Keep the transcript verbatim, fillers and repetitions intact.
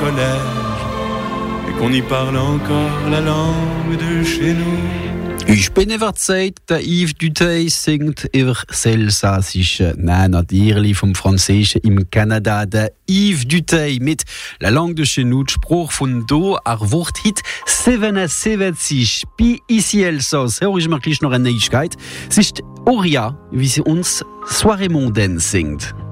collège et qu'on y parle encore la langue de chez nous. Ich bin überzeugt, der Yves Duteil singt über Elsassische. Nein, natürlich vom Französischen im Kanada. Der Yves Duteil mit La Langue de chez nous, die Spruch von do, er wird hit siebenundsiebzig. Bei ici Elsass. Hör ich mal gleich noch eine Neuigkeit. Es ist Oria, wie sie uns Soirée mondaine singt.